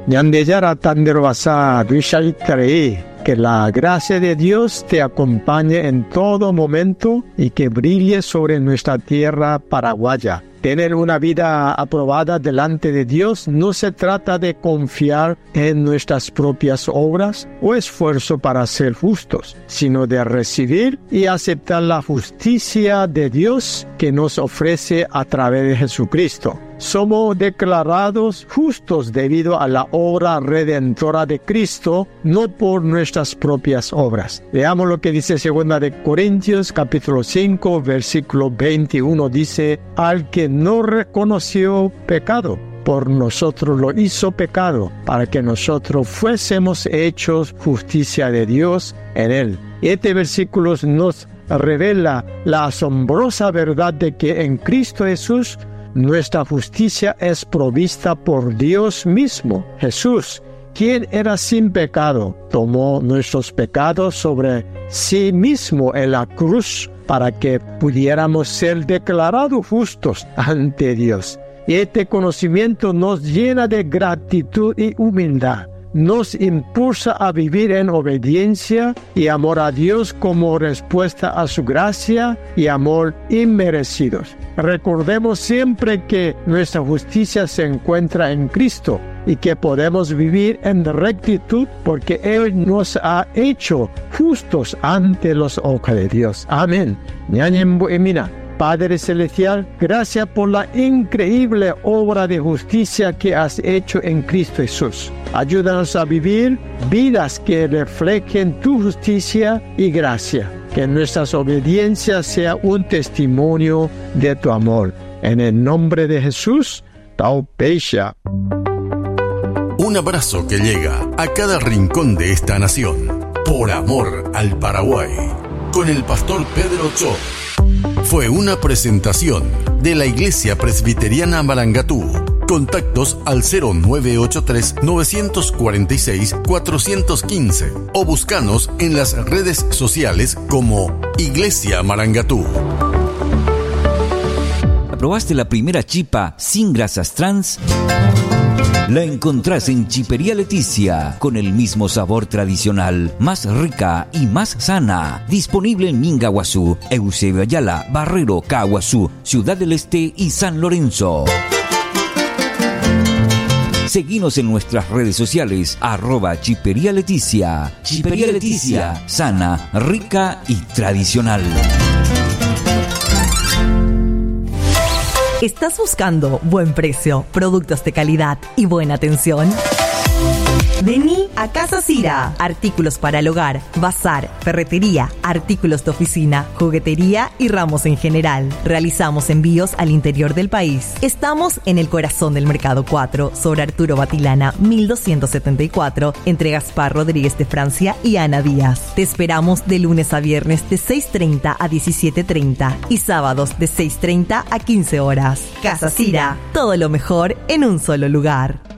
Nyandeyara Tandervasa Vishalitare. Que la gracia de Dios te acompañe en todo momento y que brille sobre nuestra tierra paraguaya. Tener una vida aprobada delante de Dios no se trata de confiar en nuestras propias obras o esfuerzo para ser justos, sino de recibir y aceptar la justicia de Dios que nos ofrece a través de Jesucristo. Somos declarados justos debido a la obra redentora de Cristo, no por nuestras propias obras. Veamos lo que dice 2 de Corintios capítulo 5, versículo 21. Dice, al que no reconoció pecado, por nosotros lo hizo pecado, para que nosotros fuésemos hechos justicia de Dios en él. Y este versículo nos revela la asombrosa verdad de que en Cristo Jesús nuestra justicia es provista por Dios mismo. Jesús, quien era sin pecado, tomó nuestros pecados sobre sí mismo en la cruz para que pudiéramos ser declarados justos ante Dios. Y este conocimiento nos llena de gratitud y humildad. Nos impulsa a vivir en obediencia y amor a Dios como respuesta a su gracia y amor inmerecidos. Recordemos siempre que nuestra justicia se encuentra en Cristo y que podemos vivir en rectitud porque Él nos ha hecho justos ante los ojos de Dios. Amén. Padre Celestial, gracias por la increíble obra de justicia que has hecho en Cristo Jesús. Ayúdanos a vivir vidas que reflejen tu justicia y gracia. Que nuestras obediencias sea un testimonio de tu amor. En el nombre de Jesús, Tao Peisha. Un abrazo que llega a cada rincón de esta nación. Por amor al Paraguay. Con el pastor Pedro Cho. Fue una presentación de la Iglesia Presbiteriana Marangatú. Contactos al 0983-946-415 o búscanos en las redes sociales como Iglesia Marangatú. ¿Probaste la primera chipa sin grasas trans? La encontrás en Chipería Leticia, con el mismo sabor tradicional, más rica y más sana. Disponible en Mingaguazú, Eusebio Ayala, Barrero, Caguazú, Ciudad del Este y San Lorenzo. Seguinos en nuestras redes sociales, @Chipería Leticia. Chipería Leticia, sana, rica y tradicional. ¿Estás buscando buen precio, productos de calidad y buena atención? Vení a Casa Cira. Artículos para el hogar, bazar, ferretería, artículos de oficina, juguetería y ramos en general. Realizamos envíos al interior del país. Estamos en el corazón del Mercado 4, sobre Arturo Batilana, 1274, entre Gaspar Rodríguez de Francia y Ana Díaz. Te esperamos de lunes a viernes de 6:30 a 17:30 y sábados de 6:30 a 15 horas. Casa Cira, todo lo mejor en un solo lugar.